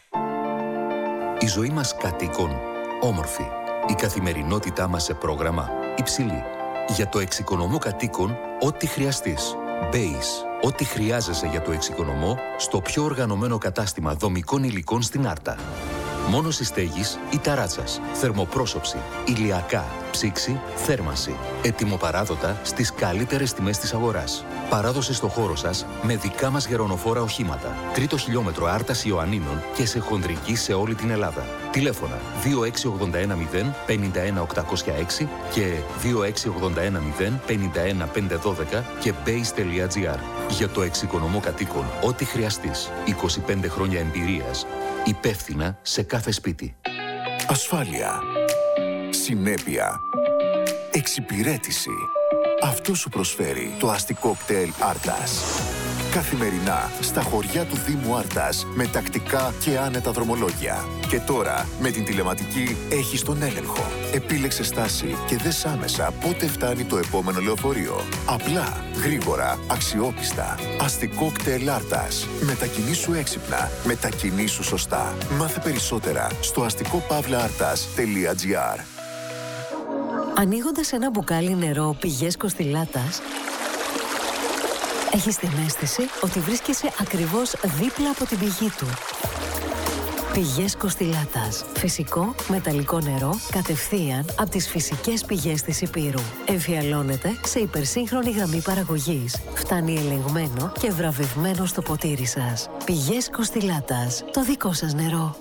Η ζωή μας κατοίκων όμορφη. Η καθημερινότητά μας σε πρόγραμμα υψηλή. Για το εξοικονομώ κατοίκων, ό,τι χρειαστείς. Base. Ό,τι χρειάζεσαι για το εξοικονομώ στο πιο οργανωμένο κατάστημα δομικών υλικών στην Άρτα. Μόνος στέγης ή ταράτσας, θερμοπρόσωψη, ηλιακά, ψήξη, θέρμανση. Ετοιμοπαράδοτα στις καλύτερες τιμές της αγοράς. Παράδοση στο χώρο σας με δικά μας γερονοφόρα οχήματα. Τρίτο χιλιόμετρο Άρτας Ιωαννίνων και σε χονδρική σε όλη την Ελλάδα. Τηλέφωνα δύο έξι ογδόντα ένα μηδέν πενήντα ένα οκτακόσια έξι και δύο έξι ογδόντα ένα μηδέν πενήντα ένα πεντακόσια δώδεκα και base τελεία gr. Για το εξοικονομώ κατοίκων, ό,τι χρειαστείς. είκοσι πέντε χρόνια εμπειρίας. Υπεύθυνα σε κάθε σπίτι. Ασφάλεια. Συνέπεια. Εξυπηρέτηση. Αυτό σου προσφέρει το αστικό κτέλ Άρτας. Καθημερινά στα χωριά του Δήμου Άρτας με τακτικά και άνετα δρομολόγια. Και τώρα με την τηλεματική έχεις τον έλεγχο. Επίλεξε στάση και δες άμεσα πότε φτάνει το επόμενο λεωφορείο. Απλά, γρήγορα, αξιόπιστα. Αστικό κτέλ Άρτας. Μετακινήσου έξυπνα. Μετακινήσου σωστά. Μάθε περισσότερα στο αστικό παύλα άρτας τελεία gr. Ανοίγοντας ένα μπουκάλι νερό πηγές Κοστιλάτας, έχεις την αίσθηση ότι βρίσκεσαι ακριβώς δίπλα από την πηγή του. Πηγές Κοστιλάτας. Φυσικό, μεταλλικό νερό, κατευθείαν από τις φυσικές πηγές της Υπήρου. Εμφιαλώνεται σε υπερσύγχρονη γραμμή παραγωγής. Φτάνει ελεγμένο και βραβευμένο στο ποτήρι σας. Πηγές Κοστιλάτας. Το δικό σας νερό.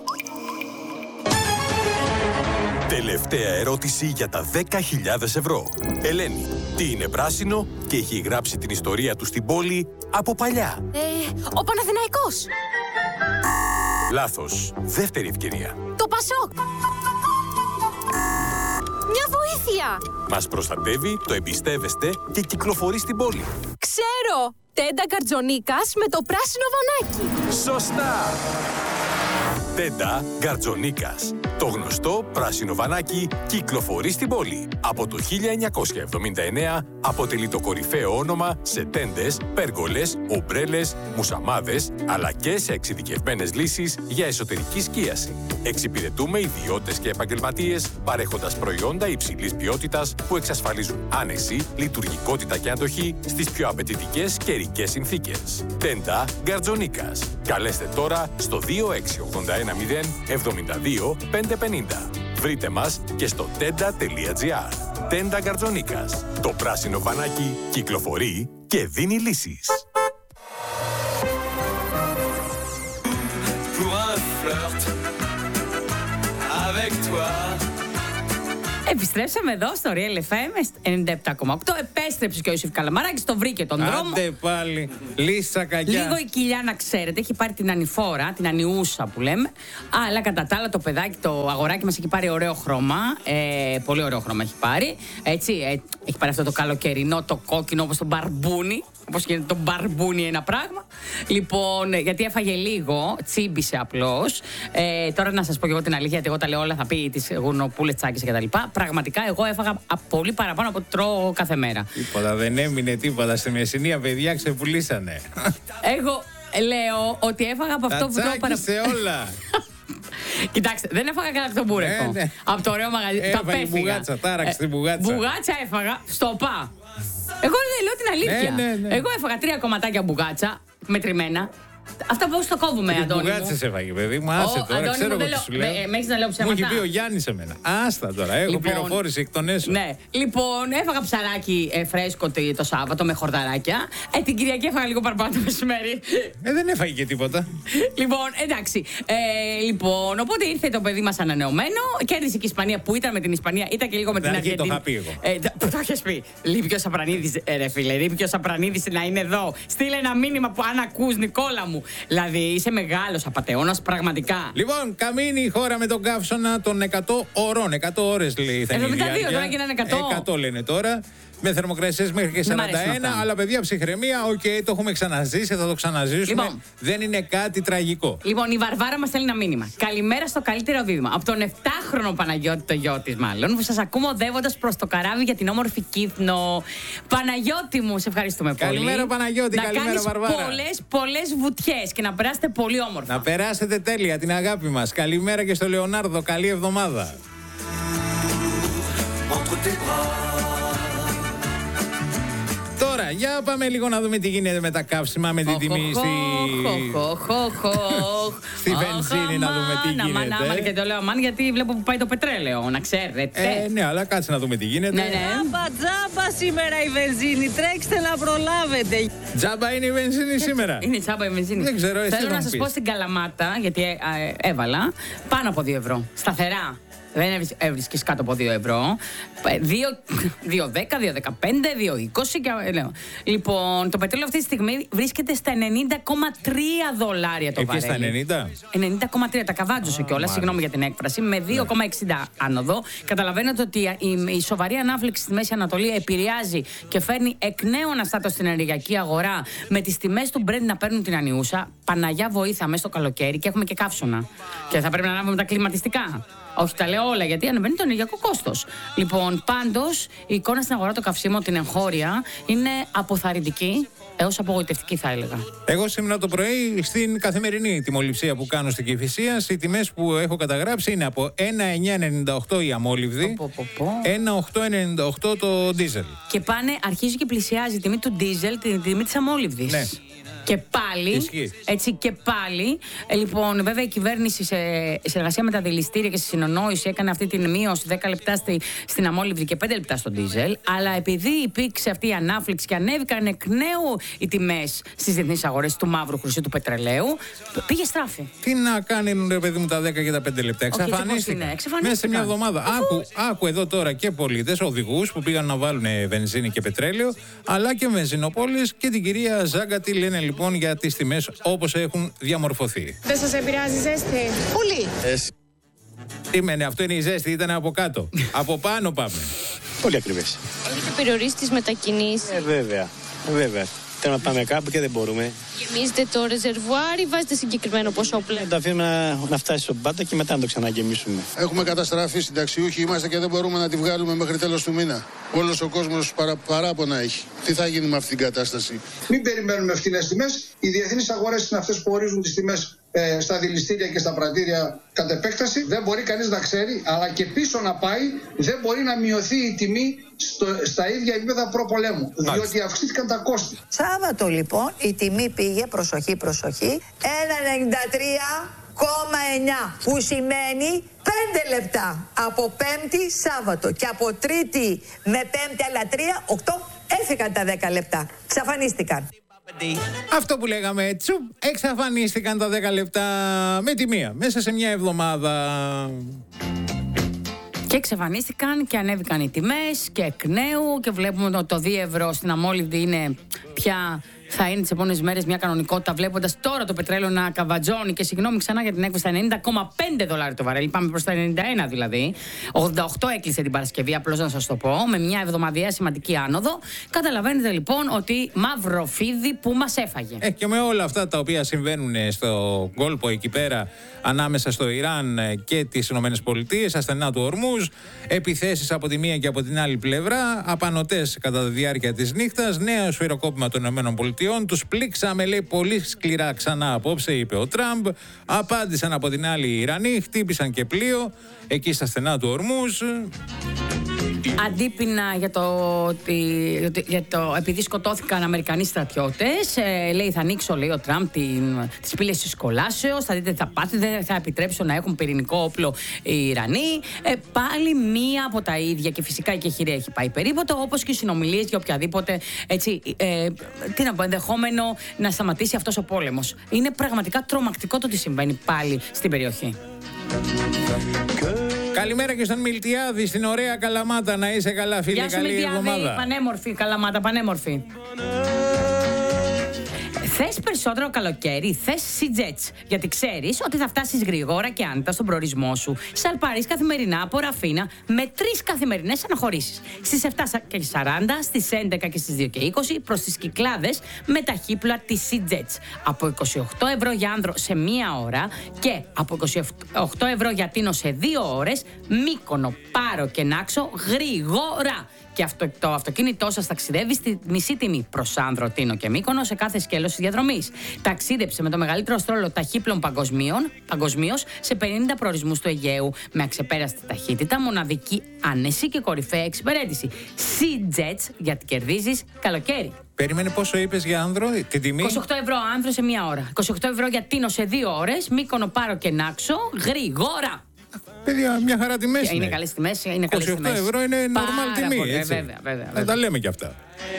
Τελευταία ερώτηση για τα δέκα χιλιάδες ευρώ. Ελένη, τι είναι πράσινο και έχει γράψει την ιστορία του στην πόλη από παλιά? Ε, ο Παναθηναϊκός. Λάθος. Δεύτερη ευκαιρία. Το Πασόκ. Μια βοήθεια. Μας προστατεύει, το εμπιστεύεστε και κυκλοφορεί στην πόλη. Ξέρω. Τέντα Γκαρτζονίκας με το πράσινο βανάκι. Σωστά. Τέντα Γκαρτζονίκας. Το γνωστό πράσινο βανάκι κυκλοφορεί στην πόλη. Από το χίλια εννιακόσια εβδομήντα εννέα αποτελεί το κορυφαίο όνομα σε τέντες, πέργολες, ομπρέλες, μουσαμάδες, αλλά και σε εξειδικευμένες λύσεις για εσωτερική σκίαση. Εξυπηρετούμε ιδιώτες και επαγγελματίες, παρέχοντας προϊόντα υψηλής ποιότητας που εξασφαλίζουν άνεση, λειτουργικότητα και αντοχή στις πιο απαιτητικές καιρικές συνθήκες. Τέντα Γκαρτζονίκας. Καλέστε τώρα στο δύο έξι ογδόντα ένα μηδέν εβδομήντα δύο πεντακόσια πενήντα. Βρείτε μας και στο τέντα τελεία gr. Τέντα Γκαρτζονίκας. Το πράσινο βανάκι κυκλοφορεί και δίνει λύσεις. avec toi. Επιστρέψαμε εδώ στο Real εφ εμ ενενήντα επτά κόμμα οκτώ. Επέστρεψε και ο Ιωσήφ Καλαμαράκης, το βρήκε τον δρόμο. Άντε πάλι, λύσα κακιά. Λίγο η κοιλιά να ξέρετε, έχει πάρει την ανηφόρα, την ανιούσα που λέμε. Αλλά κατά τα άλλα το παιδάκι, το αγοράκι μας έχει πάρει ωραίο χρώμα. Ε, πολύ ωραίο χρώμα έχει πάρει. Έτσι, ε, έχει πάρει αυτό το καλοκαιρινό, το κόκκινο όπως το μπαρμπούνι. Όπως γίνεται το μπαρμπούνι ένα πράγμα. Λοιπόν, γιατί έφαγε λίγο, τσίμπησε απλώς. Ε, τώρα να σας πω και εγώ την αλήθεια, γιατί εγώ τα λέω όλα, θα πει τις γουρνοπούλες, τσάκες κτλ. Πραγματικά εγώ έφαγα πολύ παραπάνω από ό,τι τρώω κάθε μέρα. Τίποτα, δεν έμεινε τίποτα. Στη Μεσσηνία, παιδιά, ξεπουλήσανε. Εγώ λέω ότι έφαγα από αυτό που τρώω παραπάνω. όλα. Κοιτάξτε, δεν έφαγα γαλακτομπούρεκο. Ε, ναι. Από το ωραίο μαγαζί. Τα Έφαγε μπουγάτσα, τάραξε την μπουγάτσα. Μπουγάτσα έφαγα στο πα. Εγώ δεν λέω την αλήθεια. Ναι, ναι, ναι. Εγώ έφαγα τρία κομματάκια μπουγάτσα μετρημένα. Αυτά πώς το κόβουμε, Αντώνη μου. Μπουγάτσες έφαγε, παιδί μου, άσε τώρα, ξέρω εγώ τι σου λέω. Με έχεις να λέω ψέματα. Μου έχει πει ο Γιάννης εμένα. Άστα τώρα, έχω Λοιπόν, πληροφόρηση εκ των έσω. Ναι, λοιπόν, έφαγα ψαράκι ε, φρέσκο το Σάββατο με χορταράκια. Ε, την Κυριακή έφαγα λίγο παραπάνω το μεσημέρι. Ε, δεν έφαγε και τίποτα. Λοιπόν, εντάξει. Ε, λοιπόν, οπότε ήρθε το παιδί μας ανανεωμένο. Κέρδισε και η Ισπανία που ήταν με την Ισπανία, ήταν και λίγο με την Αργεντινή. Το είχα πει εγώ. Ε, το το έχεις πει. Λείπει ο Σαπρανίδης, ε, ρε φίλε, λείπει ο Σαπρανίδης να είναι εδώ. Στείλε ένα μήνυμα που αν ακούς, Νικόλα μου. Δηλαδή, είσαι μεγάλος απατεώνας, πραγματικά. Λοιπόν, καμίνει η χώρα με τον καύσωνα των εκατό ωρών. εκατό ώρες λέει θα είναι η εβδομήντα δύο διάρκεια. τώρα γίνανε εκατό. εκατό λένε τώρα. Με θερμοκρασίες μέχρι και σαράντα ένα. Αλλά παιδιά, ψυχραιμία, οκ, okay, το έχουμε ξαναζήσει, θα το ξαναζήσουμε. Λοιπόν, δεν είναι κάτι τραγικό. Λοιπόν, η Βαρβάρα μας στέλνει ένα μήνυμα. Καλημέρα στο καλύτερο δίδυμα. Από τον επτάχρονο Παναγιώτη, το γιο της μάλλον, που σας ακούμε οδεύοντας προς το καράβι για την όμορφη Κύθνο. Παναγιώτη μου, σε ευχαριστούμε πολύ. Καλημέρα, Παναγιώτη, να καλημέρα, Βαρβάρα. Να πολλές, πολλές βουτιές και να περάσετε πολύ όμορφα. Να περάσετε τέλεια την αγάπη μας. Καλημέρα και στο Λεωνάρδο. Καλή εβδομάδα. Τώρα, για πάμε λίγο να δούμε τι γίνεται με τα καύσιμα, με την τιμή στη... στη βενζίνη, να δούμε τι γίνεται. Αμάν, και το λέω αμάν γιατί βλέπω που πάει το πετρέλαιο, να ξέρετε. Ε, ναι, αλλά κάτσε να δούμε τι γίνεται. Ναι, ναι. Τζάμπα, τζάμπα σήμερα η βενζίνη, τρέξτε να προλάβετε. Τζάμπα είναι η βενζίνη σήμερα. Είναι τζάμπα η βενζίνη. Δεν ξέρω, εσύ θέλω να σας πω στην Καλαμάτα, γιατί έβαλα, πάνω από δύο ευρώ, σταθερά. Δεν έβρισκε κάτω από δύο ευρώ. δύο δέκα, δύο δεκαπέντε, δύο είκοσι. Λοιπόν, το πετρέλαιο αυτή τη στιγμή βρίσκεται στα ενενήντα κόμμα τρία δολάρια το βαρέλι. Στα ενενήντα? ενενήντα κόμμα τρία, τα καβάτζωσε κιόλα, συγγνώμη για την έκφραση, με δύο κόμμα εξήντα άνοδο. Καταλαβαίνετε ότι η, η σοβαρή ανάφλεξη στη Μέση Ανατολή επηρεάζει και φέρνει εκ νέου αναστάτω στην ενεργειακή αγορά, με τις τιμές του Brent να παίρνουν την ανιούσα. Παναγιά βοήθα μέσα στο καλοκαίρι και έχουμε και καύσωνα. Και θα πρέπει να ανάβουμε τα κλιματιστικά. Όχι, τα λέω όλα γιατί ανεβαίνει το ενεργειακό κόστος. Λοιπόν, πάντως η εικόνα στην αγορά των καυσίμων, την εγχώρια, είναι αποθαρρυντική έως απογοητευτική, θα έλεγα. Εγώ σήμερα το πρωί στην καθημερινή τιμοληψία που κάνω στην Κηφισίας, οι τιμές που έχω καταγράψει είναι από ένα εννιά ενενήντα οκτώ η αμόλυβδη, ένα οκτώ ενενήντα οκτώ το ντίζελ. Και πάνε, αρχίζει και πλησιάζει η τιμή του ντίζελ την τιμή της αμόλυβδης. Ναι. Και πάλι, έτσι και πάλι, ε, λοιπόν, βέβαια η κυβέρνηση σε συνεργασία με τα δηληστήρια και στη συνονόηση έκανε αυτή την μείωση δέκα λεπτά στη, στην αμόλυβδη και πέντε λεπτά στο ντίζελ. Αλλά επειδή υπήρξε αυτή η ανάφληξη και ανέβηκαν εκ νέου οι τιμές στις διεθνείς αγορές του μαύρου χρυσού του πετρελαίου, πήγε στράφη. Τι να κάνει, ρε παιδί μου, τα δέκα και τα πέντε λεπτά. Εξαφανίστηκαν. Μέσα σε μια εβδομάδα. Άκου, άκου εδώ τώρα και πολίτες, οδηγούς που πήγαν να βάλουν βενζίνη και πετρέλαιο, αλλά και βενζινοπόλεις και την κυρία Ζάγκα τι λένε λοιπόν για τις τιμές όπως έχουν διαμορφωθεί. Δεν σας επηρεάζει η ζέστη? Πολύ. Τι μένει, αυτό είναι η ζέστη, ήταν από κάτω. Από πάνω πάμε. Πολύ ακριβές. Έχετε περιορίσει τις μετακινήσεις? Ε, βέβαια, βέβαια. Θέλουμε να πάμε κάπου και δεν μπορούμε. Γεμίζετε το ρεζερβουάρ ή βάζετε συγκεκριμένο ποσό πλέον? Το αφήνουμε να, να φτάσει στον πάντα και μετά να το ξαναγεμίσουμε. Έχουμε καταστραφεί, συνταξιούχοι είμαστε και δεν μπορούμε να τη βγάλουμε μέχρι τέλος του μήνα. Όλος ο κόσμος παρα, παράπονα έχει. Τι θα γίνει με αυτή την κατάσταση? Μην περιμένουμε φθηνές τιμές. Οι διεθνείς αγορές είναι αυτές που ορίζουν τις τιμές ε, στα δηληστήρια και στα πρατήρια κατ' επέκταση. Δεν μπορεί κανείς να ξέρει, αλλά και πίσω να πάει δεν μπορεί να μειωθεί η τιμή στο, στα ίδια επίπεδα προπολέμου. Διότι αυξήθηκαν τα κόστη. Σάββατο λοιπόν η τιμή πήγε, προσοχή, προσοχή, ένα ενενήντα τρία κόμμα εννιά, που σημαίνει πέντε λεπτά από Πέμπτη Σάββατο και από Τρίτη με Πέμπτη άλλα τρία, οκτώ, έφυγαν τα δέκα λεπτά, εξαφανίστηκαν. Αυτό που λέγαμε, τσουπ, εξαφανίστηκαν τα δέκα λεπτά με τη μία, μέσα σε μια εβδομάδα. Και εξαφανίστηκαν και ανέβηκαν οι τιμές και εκ νέου και βλέπουμε ότι το δύο ευρώ στην αμόλυβδη είναι πια... θα είναι τις επόμενες μέρες μια κανονικότητα, βλέποντας τώρα το πετρέλαιο να καβατζώνει και συγγνώμη ξανά για την έκβαση στα ενενήντα κόμμα πέντε δολάρια το βαρέλι. Πάμε προς τα ενενήντα ένα δηλαδή. ογδόντα οκτώ έκλεισε την Παρασκευή, απλώς να σας το πω, με μια εβδομαδιαία σημαντική άνοδο. Καταλαβαίνετε λοιπόν ότι μαύρο φίδι που μας έφαγε. Ε, και με όλα αυτά τα οποία συμβαίνουν στο κόλπο εκεί πέρα, ανάμεσα στο Ιράν και τις Ηνωμένες Πολιτείες, ασθενά του Ορμούζ, επιθέσεις από τη μία και από την άλλη πλευρά, απανωτές κατά τη διάρκεια της νύχτας, νέο σφυροκόπημα των Ηνωμένων Πολιτειών. Τους πλήξαμε, λέει, πολύ σκληρά ξανά απόψε, είπε ο Τραμπ. Απάντησαν από την άλλη οι Ιρανοί, χτύπησαν και πλοίο εκεί στα στενά του Ορμούζ. Αντίπεινα για το, για το επειδή σκοτώθηκαν Αμερικανοί στρατιώτες, ε, λέει θα ανοίξω, λέει ο Τραμπ, τις πύλες της κολάσεως, θα δείτε τι θα πάθετε, δεν θα επιτρέψω να έχουν πυρηνικό όπλο οι Ιρανοί. Ε, πάλι μία από τα ίδια και φυσικά η κεχηρία έχει πάει περίποτο, όπως και οι συνομιλίες για οποιαδήποτε έτσι, ε, τι να πω, ενδεχόμενο να σταματήσει αυτός ο πόλεμος. Είναι πραγματικά τρομακτικό το τι συμβαίνει πάλι στην περιοχή. Καλημέρα και στον Μιλτιάδη, στην ωραία Καλαμάτα. Να είσαι καλά, φίλε. Γεια σου, καλή Μιλτιάδη, εβδομάδα. Πανέμορφη Καλαμάτα, πανέμορφη. Θες περισσότερο καλοκαίρι, θες Sea-Jets, γιατί ξέρεις ότι θα φτάσεις γρήγορα και άνετα στον προορισμό σου. Σαλπαρείς καθημερινά από Ραφίνα με τρεις καθημερινές αναχωρήσεις. Στις επτά και σαράντα, στις έντεκα και στις δύο και είκοσι προς τις Κυκλάδες με ταχύπλοα της Sea-Jets. Από είκοσι οκτώ ευρώ για άνδρο σε μία ώρα και από είκοσι οκτώ ευρώ για Τίνο σε δύο ώρες, Μύκονο, Πάρο και Νάξο γρήγορα. Και αυτό, το αυτοκίνητό σας ταξιδεύει στη μισή τιμή προς Άνδρο, Τίνο και Μύκονο σε κάθε σκέλος της διαδρομής. Ταξίδεψε με το μεγαλύτερο στόλο ταχύπλων παγκοσμίως σε πενήντα προορισμούς του Αιγαίου με αξεπέραστη ταχύτητα, μοναδική άνεση και κορυφαία εξυπηρέτηση. Sea-Jets, γιατί κερδίζεις καλοκαίρι. Περίμενε, πόσο είπες για Άνδρο, την τιμή? είκοσι οκτώ ευρώ Άνδρο σε μία ώρα. είκοσι οκτώ ευρώ για Τίνο σε δύο ώρες, Μύκονο, Πάρο και Νάξο γρήγορα. Παιδιά, μια χαρά τιμές είναι. Είναι καλές τιμές, είναι καλές τιμές. είκοσι οκτώ ευρώ είναι normal τιμή, πολύ, έτσι. Βέβαια, βέβαια, βέβαια. Δεν τα λέμε κι αυτά.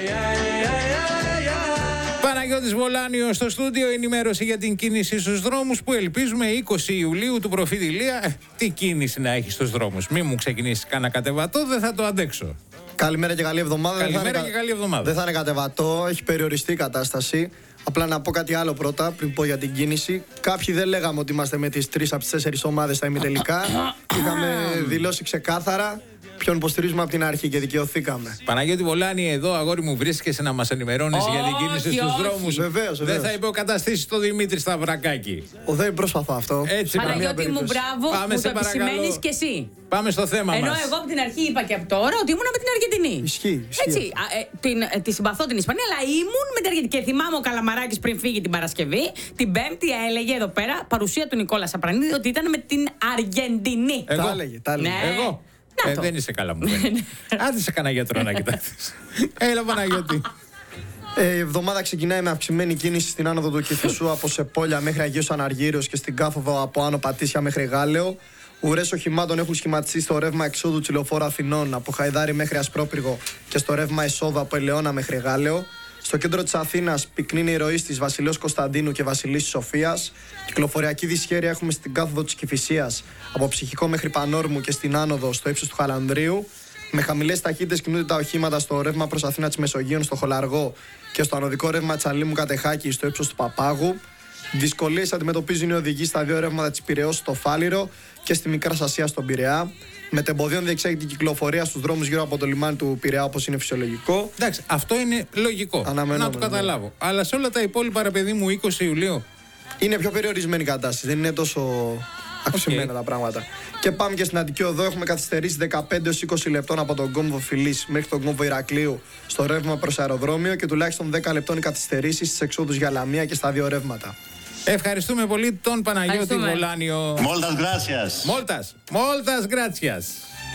Παναγιώτης Βολάνιος στο στούντιο, ενημέρωση για την κίνηση στους δρόμους που ελπίζουμε είκοσι Ιουλίου του προφήτη Ηλία. Ε, τι κίνηση να έχει στους δρόμους. Μη μου ξεκινήσει κανένα κατεβατό, δεν θα το αντέξω. Καλημέρα και καλή εβδομάδα. Καλημέρα δεν θα και είναι... καλή εβδομάδα. Δεν θα είναι κατεβατό, έχει περιοριστεί η κατάσταση. Απλά να πω κάτι άλλο πρώτα, πριν πω για την κίνηση. Κάποιοι δεν λέγαμε ότι είμαστε με τις τρεις από τις τέσσερις ομάδες στα ημιτελικά. Είχαμε δηλώσει ξεκάθαρα ποιον υποστηρίζουμε από την αρχή και δικαιωθήκαμε. Παναγιώτη Βολάνη, εδώ αγόρι μου βρίσκεσαι να μας ενημερώνεις για την κίνηση στους δρόμους. Βεβαίως, βεβαίως. Δεν θα υποκαταστήσει το Δημήτρη Σταυρακάκη. Ο, δεν προσπαθώ αυτό. Έτσι, Παναγιώτη μου, μπράβο, Πάμε που σε το επισημαίνεις κι εσύ. Πάμε στο θέμα Ενώ μας. εγώ από την αρχή είπα και από τώρα ότι ήμουν με την Αργεντινή. Ισχύει. Έτσι, α, ε, την, ε, τη συμπαθώ την Ισπανία, αλλά ήμουν με την Αργεντινή. Και θυμάμαι ο Καλαμαράκης πριν φύγει την Παρασκευή, την Πέμπτη έλεγε εδώ πέρα, παρουσία του Νικόλα Σαπρανίδη, ότι ήταν με την Αργεντινή. Εγώ. Τα έλεγε, τα έλεγε. Ναι. Εγώ. Ε, δεν είσαι καλά, μου φαίνεται. Άντε σε κανένα γιατρό να κοιτάξεις. Έλα, Παναγιώτη. Ε, η εβδομάδα ξεκινάει με αυξημένη κίνηση στην άνοδο του Κηφισού από Σεπόλια μέχρι Αγίος Αναργύριος και στην Κάφοδο από Άνω Πατήσια μέχρι Γάλεο. Ουρές οχημάτων έχουν σχηματιστεί στο ρεύμα εξόδου του Λεωφόρου Αθηνών από Χαϊδάρι μέχρι Ασπρόπυργο και στο ρεύμα εισόδου από Ελαιώνα μέχρι Γάλεο. Στο κέντρο της Αθήνας πυκνή η ροή της Βασιλέως Κωνσταντίνου και Βασιλής Σοφίας. Κυκλοφοριακή δυσχέρεια έχουμε στην κάθοδο της Κηφισίας από Ψυχικό μέχρι Πανόρμου και στην άνοδο στο ύψος του Χαλανδρίου. Με χαμηλές ταχύτητες κινούνται τα οχήματα στο ρεύμα προς Αθήνα της Μεσογείων, στο Χολαργό και στο ανωδικό ρεύμα της Αλήμου Κατεχάκη στο ύψος του Παπάγου. Δυσκολίες αντιμετωπίζουν οι οδηγοί στα δύο ρεύματα της Πειραιώς στο Φάληρο και στη Μικρά Ασία στον Πειραιά. Μετεμποδίων διεξάγεται η κυκλοφορία στους δρόμους γύρω από το λιμάνι του Πειραιά, όπως είναι φυσιολογικό. Εντάξει, αυτό είναι λογικό. Να το καταλάβω. Ναι. Αλλά σε όλα τα υπόλοιπα, ρε παιδί μου, είκοσι Ιουλίου. Είναι πιο περιορισμένη η κατάσταση. Δεν είναι τόσο αυξημένα okay. τα πράγματα. Και πάμε και στην Αττική Οδό. Έχουμε καθυστερήσει δεκαπέντε έως είκοσι λεπτών από τον κόμβο Φιλής μέχρι τον κόμβο Ηρακλείου στο ρεύμα προς αεροδρόμιο και τουλάχιστον δέκα λεπτών οι καθυστερήσεις στις εξόδους για Λαμία και στα δύο ρεύματα. Ευχαριστούμε πολύ τον Παναγιώτη Βολάνιο. Moltas gracias. Moltas, moltas gracias.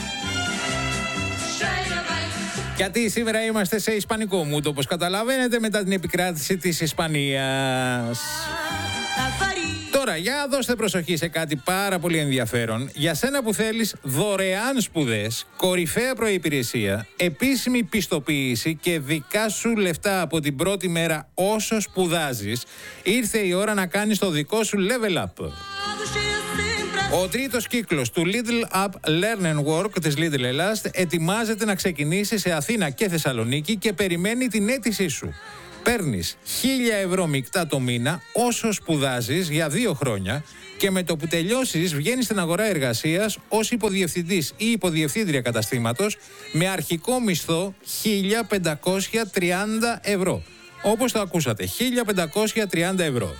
Γιατί σήμερα είμαστε σε ισπανικό mood, όπως καταλαβαίνετε, μετά την επικράτηση της Ισπανίας. Τώρα, για δώστε προσοχή σε κάτι πάρα πολύ ενδιαφέρον. Για σένα που θέλεις δωρεάν σπουδές, κορυφαία προϋπηρεσία, επίσημη πιστοποίηση και δικά σου λεφτά από την πρώτη μέρα όσο σπουδάζεις, ήρθε η ώρα να κάνεις το δικό σου level up. Ο τρίτος κύκλος του Lidl App Learn and Work της Lidl Ελλάς ετοιμάζεται να ξεκινήσει σε Αθήνα και Θεσσαλονίκη και περιμένει την αίτησή σου. Παίρνεις χίλια ευρώ μεικτά το μήνα όσο σπουδάζεις για δύο χρόνια και με το που τελειώσεις βγαίνεις στην αγορά εργασίας ως υποδιευθυντής ή υποδιευθύντρια καταστήματος με αρχικό μισθό χίλια πεντακόσια τριάντα ευρώ. Όπως το ακούσατε, χίλια πεντακόσια τριάντα ευρώ.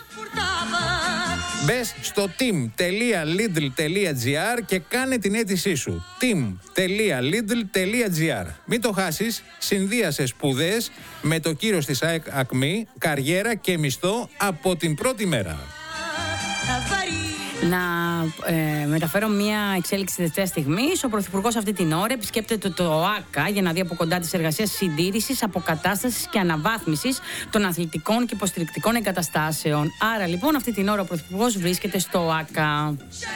Μπες στο team τελεία lidl τελεία gr και κάνε την αίτησή σου. team τελεία lidl τελεία gr. Μην το χάσεις, συνδύασε σπουδές με το κύρος της ΑΕΚ Ακμή, καριέρα και μισθό από την πρώτη μέρα. Να ε, μεταφέρω μια εξέλιξη τελευταία στιγμή. Ο Πρωθυπουργός αυτή την ώρα επισκέπτεται το ΟΑΚΑ για να δει από κοντά τις εργασίες συντήρησης, αποκατάστασης και αναβάθμισης των αθλητικών και υποστηρικτικών εγκαταστάσεων. Άρα λοιπόν αυτή την ώρα ο Πρωθυπουργός βρίσκεται στο ΟΑΚΑ.